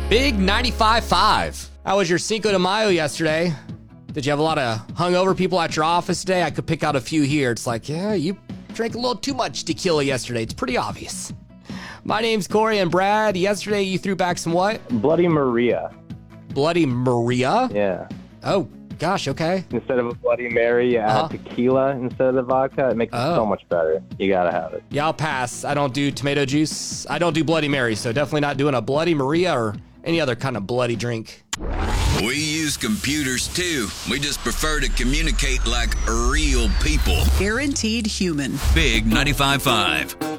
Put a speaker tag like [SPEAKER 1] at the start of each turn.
[SPEAKER 1] Big 95.5. How was your Cinco de Mayo yesterday? Did you have a lot of hungover people at your office today? I could pick out a few here. It's like, yeah, you drank a little too much tequila yesterday. It's pretty obvious. My name's Corey, and Brad, yesterday you threw back some what?
[SPEAKER 2] Bloody Maria.
[SPEAKER 1] Bloody Maria?
[SPEAKER 2] Yeah.
[SPEAKER 1] Oh, gosh, okay.
[SPEAKER 2] Instead of a Bloody Mary, you add tequila instead of the vodka. It makes it so much better. You gotta have it.
[SPEAKER 1] Yeah, I'll pass. I don't do tomato juice. I don't do Bloody Mary, so definitely not doing a Bloody Maria or any other kind of bloody drink.
[SPEAKER 3] We use computers too. We just prefer to communicate like real people.
[SPEAKER 4] Guaranteed human.
[SPEAKER 3] Big 95.5.